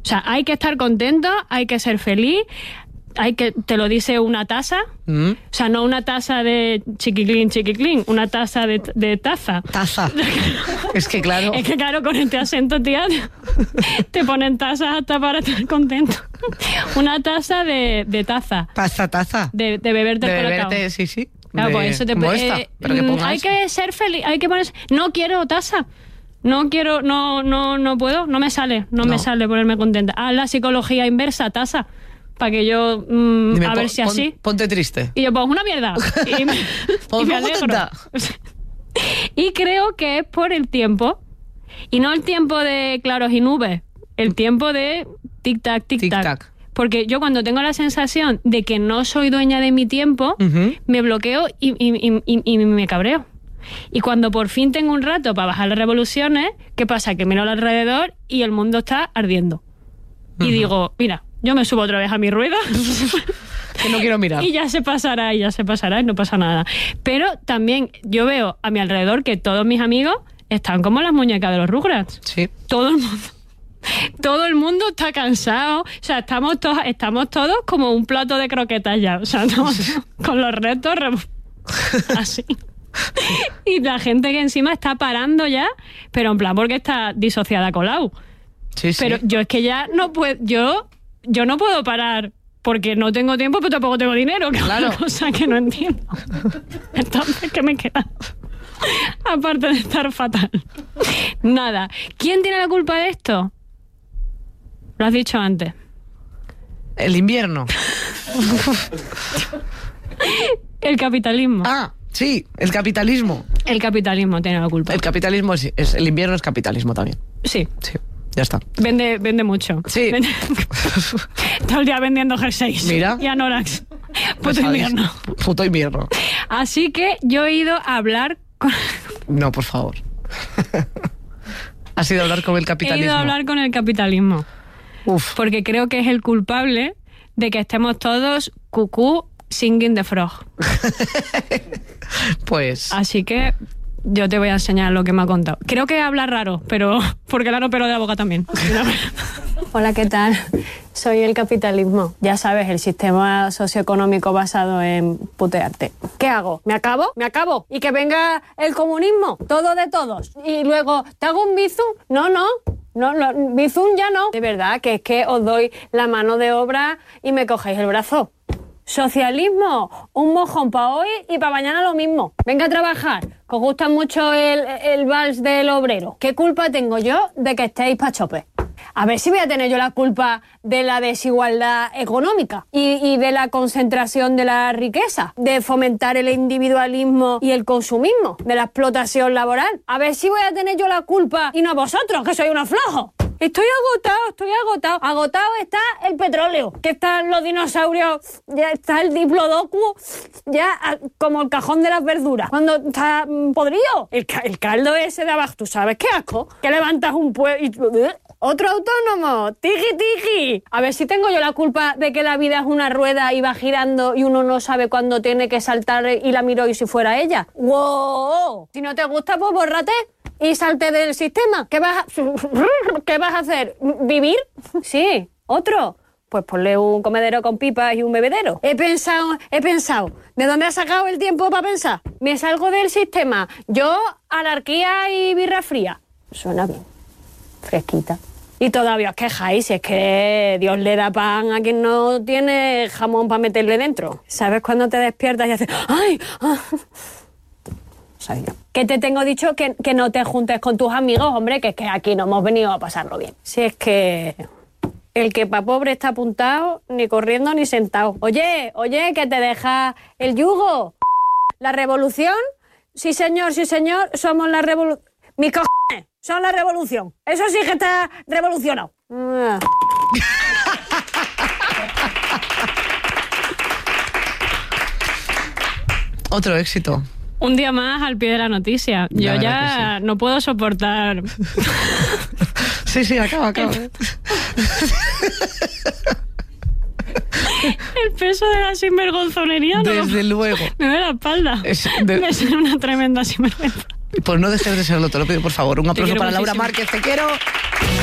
O sea, hay que estar contento, hay que ser feliz, te lo dice una taza. O sea, no una taza de chiquiclín, una taza de taza. Taza. Es que claro, con este acento, tía, te ponen tazas hasta para estar contento. Una taza de taza. Taza. De beberte el colacao. Sí. Claro, pues eso te puede... hay que ser feliz, hay que ponerse... No quiero taza. No quiero, no puedo, no me sale ponerme contenta. Haz la psicología inversa, taza. Para que yo, dime, a ver si así. Ponte triste. Y yo, pues una mierda. Y me alegro. Y creo que es por el tiempo. Y no el tiempo de claros y nubes. El tiempo de tic-tac, tic-tac. Porque yo cuando tengo la sensación de que no soy dueña de mi tiempo, me bloqueo y me cabreo. Y cuando por fin tengo un rato para bajar las revoluciones, ¿qué pasa? Que miro alrededor y el mundo está ardiendo. Y digo, mira, yo me subo otra vez a mi rueda. Que no quiero mirar. Y ya se pasará y no pasa nada. Pero también yo veo a mi alrededor que todos mis amigos están como las muñecas de los Rugrats. Sí. Todo el mundo está cansado. O sea, estamos todos como un plato de croquetas ya. O sea, con los restos así. Y la gente que encima está parando ya, pero en plan porque está disociada Colau. Sí. Pero yo es que ya no puedo... Yo no puedo parar porque no tengo tiempo, pero tampoco tengo dinero, que claro. Es una cosa que no entiendo. Entonces, ¿qué me queda? Aparte de estar fatal. Nada. ¿Quién tiene la culpa de esto? Lo has dicho antes. El invierno. El capitalismo. Ah, sí, el capitalismo. El capitalismo tiene la culpa. El capitalismo el invierno es capitalismo también. Sí. Ya está. Vende mucho. Sí. Todo el día vendiendo jerseys. Mira. Y anorax. Puto invierno. Así que yo he ido a hablar con... No, por favor. ¿Has ido a hablar con el capitalismo? He ido a hablar con el capitalismo. Uf. Porque creo que es el culpable de que estemos todos cucú singing the frog. Pues... Así que... yo te voy a enseñar lo que me ha contado. Creo que habla raro, pero... porque claro, pero de la boca también. Hola, ¿qué tal? Soy el capitalismo. Ya sabes, el sistema socioeconómico basado en putearte. ¿Qué hago? ¿Me acabo? ¿Y que venga el comunismo? Todo de todos. Y luego, ¿te hago un bizum? No, bizum ya no. De verdad, que es que os doy la mano de obra y me cogéis el brazo. Socialismo, un mojón para hoy y para mañana lo mismo. Venga a trabajar, que os gusta mucho el vals del obrero. ¿Qué culpa tengo yo de que estéis pa' chope? A ver si voy a tener yo la culpa de la desigualdad económica y de la concentración de la riqueza, de fomentar el individualismo y el consumismo, de la explotación laboral. A ver si voy a tener yo la culpa y no vosotros, que sois unos flojos. Estoy agotado. Agotado está el petróleo, que están los dinosaurios, ya está el diplodocus, ya como el cajón de las verduras. Cuando está podrido, el caldo ese de abajo, ¿tú sabes qué asco? Que levantas un pueblo y... Otro autónomo, tiji. A ver si tengo yo la culpa de que la vida es una rueda y va girando y uno no sabe cuándo tiene que saltar y la miro y si fuera ella. ¡Wow! Si no te gusta, pues bórrate y salte del sistema. ¿Qué vas a hacer? ¿Vivir? Sí. ¿Otro? Pues ponle un comedero con pipas y un bebedero. He pensado. ¿De dónde has sacado el tiempo para pensar? Me salgo del sistema. Yo, anarquía y birra fría. Suena bien. Fresquita. Y todavía os quejáis, si es que Dios le da pan a quien no tiene jamón para meterle dentro. ¿Sabes cuando te despiertas y haces ¡ay! ¿Sabes yo? Que te tengo dicho que no te juntes con tus amigos, hombre, que es que aquí no hemos venido a pasarlo bien. Si es que el que pa' pobre está apuntado, ni corriendo ni sentado. Oye, que te deja el yugo. ¿La revolución? Sí, señor, somos la revolución. Mis cojones son la revolución. Eso sí que está revolucionado. Otro éxito. Un día más al pie de la noticia. Yo ya no puedo soportar. Sí, acaba. El peso de la sinvergonzonería. Desde luego. Me da la espalda. De ser una tremenda sinvergüenza. Pues no dejes de serlo, te lo pido por favor. Un aplauso para Laura Márquez, te quiero.